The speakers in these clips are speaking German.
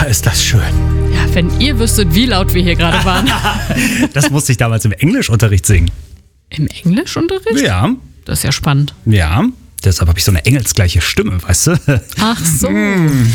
ist das schön. Ja, wenn ihr wüsstet, wie laut wir hier gerade waren. Das musste ich damals im Englischunterricht singen. Im Englischunterricht? Ja. Das ist ja spannend. Ja, deshalb habe ich so eine engelsgleiche Stimme, weißt du? Ach so. Und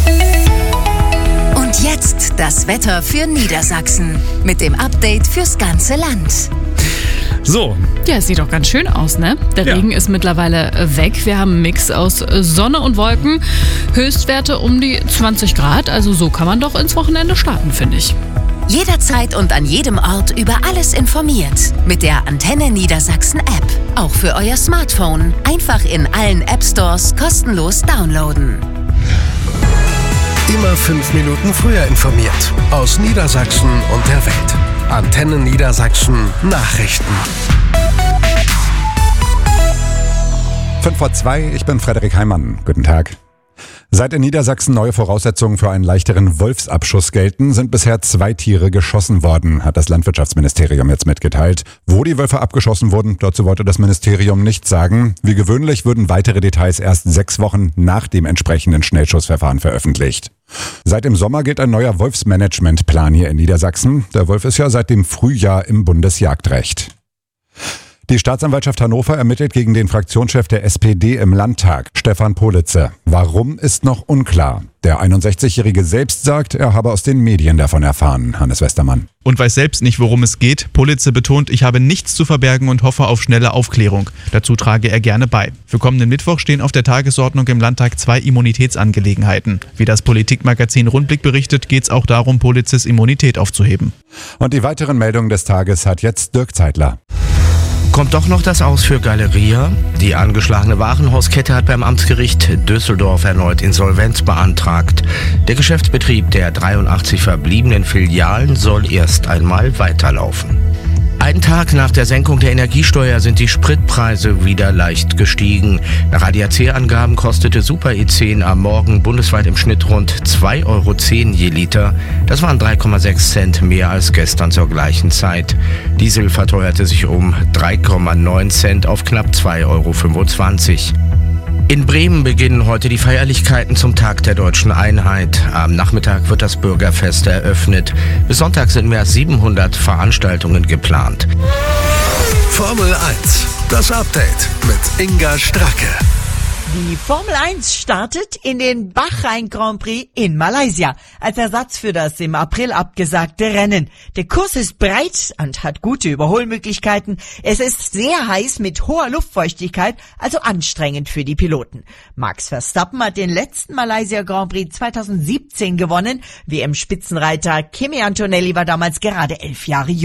jetzt das Wetter für Niedersachsen mit dem Update fürs ganze Land. So. Ja, es sieht doch ganz schön aus, ne? Der Ja. Regen ist mittlerweile weg. Wir haben einen Mix aus Sonne und Wolken. Höchstwerte um die 20 Grad. Also so kann man doch ins Wochenende starten, finde ich. Jederzeit und an jedem Ort über alles informiert. Mit der Antenne Niedersachsen App. Auch für euer Smartphone. Einfach in allen App Stores kostenlos downloaden. Immer 5 Minuten früher informiert. Aus Niedersachsen und der Welt. Antenne Niedersachsen Nachrichten. 5:02, ich bin Frederik Heimann. Guten Tag. Seit in Niedersachsen neue Voraussetzungen für einen leichteren Wolfsabschuss gelten, sind bisher 2 Tiere geschossen worden, hat das Landwirtschaftsministerium jetzt mitgeteilt. Wo die Wölfe abgeschossen wurden, dazu wollte das Ministerium nichts sagen. Wie gewöhnlich würden weitere Details erst 6 Wochen nach dem entsprechenden Schnellschussverfahren veröffentlicht. Seit dem Sommer gilt ein neuer Wolfsmanagementplan hier in Niedersachsen. Der Wolf ist ja seit dem Frühjahr im Bundesjagdrecht. Die Staatsanwaltschaft Hannover ermittelt gegen den Fraktionschef der SPD im Landtag, Stefan Politze. Warum, ist noch unklar. Der 61-Jährige selbst sagt, er habe aus den Medien davon erfahren. Hannes Westermann. Und weiß selbst nicht, worum es geht. Politze betont, ich habe nichts zu verbergen und hoffe auf schnelle Aufklärung. Dazu trage er gerne bei. Für kommenden Mittwoch stehen auf der Tagesordnung im Landtag 2 Immunitätsangelegenheiten. Wie das Politikmagazin Rundblick berichtet, geht es auch darum, Politzes Immunität aufzuheben. Und die weiteren Meldungen des Tages hat jetzt Dirk Zeitler. Kommt doch noch das Aus für Galeria? Die angeschlagene Warenhauskette hat beim Amtsgericht Düsseldorf erneut Insolvenz beantragt. Der Geschäftsbetrieb der 83 verbliebenen Filialen soll erst einmal weiterlaufen. Einen Tag nach der Senkung der Energiesteuer sind die Spritpreise wieder leicht gestiegen. Nach ADAC-Angaben kostete Super E10 am Morgen bundesweit im Schnitt rund 2,10 € je Liter. Das waren 3,6 Cent mehr als gestern zur gleichen Zeit. Diesel verteuerte sich um 3,9 Cent auf knapp 2,25 €. In Bremen beginnen heute die Feierlichkeiten zum Tag der Deutschen Einheit. Am Nachmittag wird das Bürgerfest eröffnet. Bis Sonntag sind mehr als 700 Veranstaltungen geplant. Formel 1, das Update mit Inga Stracke. Die Formel 1 startet in den Bahrain Grand Prix in Malaysia als Ersatz für das im April abgesagte Rennen. Der Kurs ist breit und hat gute Überholmöglichkeiten. Es ist sehr heiß mit hoher Luftfeuchtigkeit, also anstrengend für die Piloten. Max Verstappen hat den letzten Malaysia Grand Prix 2017 gewonnen. WM-Spitzenreiter Kimi Antonelli war damals gerade 11 Jahre jung.